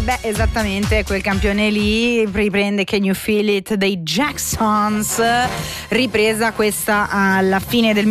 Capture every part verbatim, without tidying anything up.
beh, esattamente, quel campione lì riprende Can You Feel It dei Jacksons, ripresa questa alla fine del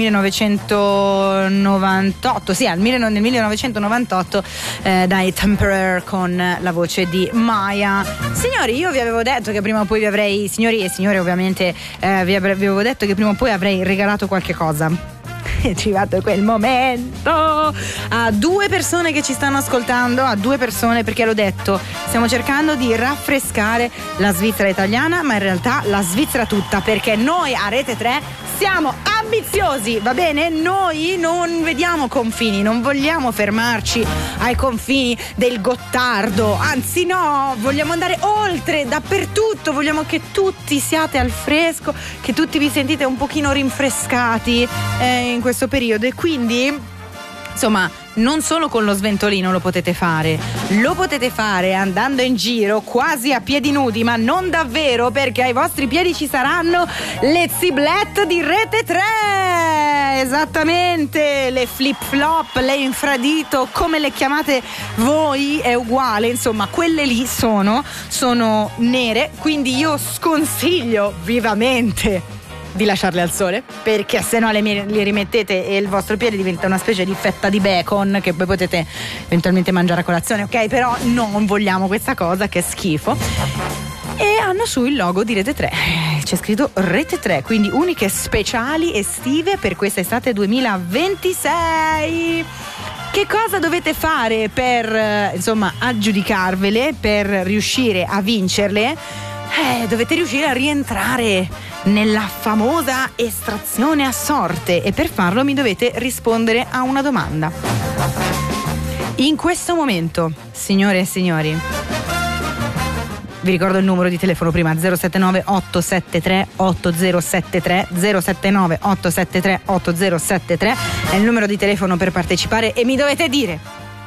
millenovecentonovantotto, sì, al nel millenovecentonovantotto eh, dai Temporary con la voce di Maya. Signori, io vi avevo detto che prima o poi vi avrei, signori e signore ovviamente, eh, vi avevo detto che prima o poi avrei regalato qualche cosa. È arrivato quel momento a due persone che ci stanno ascoltando, a due persone, perché l'ho detto, stiamo cercando di raffrescare la Svizzera italiana, ma in realtà la Svizzera tutta, perché noi a Rete tre siamo ambiziosi, va bene? Noi non vediamo confini, non vogliamo fermarci ai confini del Gottardo, anzi no, vogliamo andare oltre, dappertutto, vogliamo che tutti siate al fresco, che tutti vi sentite un pochino rinfrescati eh, in questo periodo, e quindi insomma non solo con lo sventolino lo potete fare, lo potete fare andando in giro quasi a piedi nudi, ma non davvero, perché ai vostri piedi ci saranno le ziblette di Rete tre, esattamente, le flip flop, le infradito, come le chiamate voi è uguale, insomma quelle lì sono sono nere, quindi io sconsiglio vivamente di lasciarle al sole, perché se no le, le rimettete e il vostro piede diventa una specie di fetta di bacon che poi potete eventualmente mangiare a colazione, ok? Però non vogliamo questa cosa, che è schifo. E hanno su il logo di Rete tre, c'è scritto Rete tre, quindi uniche speciali estive per questa estate duemilaventisei. Che cosa dovete fare per insomma aggiudicarvele, per riuscire a vincerle? Eh, dovete riuscire a rientrare nella famosa estrazione a sorte, e per farlo mi dovete rispondere a una domanda. In questo momento, signore e signori, vi ricordo il numero di telefono prima, zero sette nove otto sette tre otto zero sette tre, zero sette nove otto sette tre otto zero sette tre è il numero di telefono per partecipare, e mi dovete dire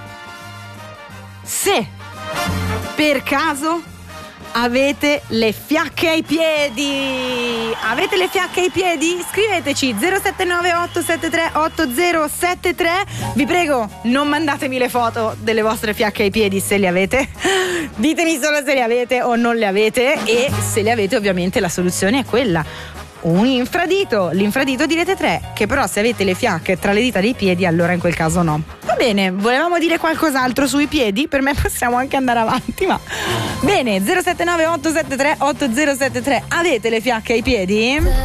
se per caso avete le fiacche ai piedi. Avete le fiacche ai piedi? Scriveteci zero sette nove otto sette tre otto zero sette tre. Vi prego, non mandatemi le foto delle vostre fiacche ai piedi se le avete. Ditemi solo se le avete o non le avete, e se le avete ovviamente la soluzione è quella: un infradito, l'infradito di Rete tre, che però se avete le fiacche tra le dita dei piedi allora in quel caso no. Va bene, volevamo dire qualcos'altro sui piedi? Per me possiamo anche andare avanti, ma bene, zero sette nove otto sette tre otto zero sette tre. Avete le fiacche ai piedi?